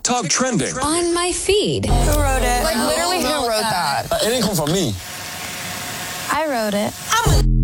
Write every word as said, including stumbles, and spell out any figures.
TikTok trending on my feed. Who wrote it? Like, literally, who wrote that? Uh, it didn't come from me. I wrote it. I'm a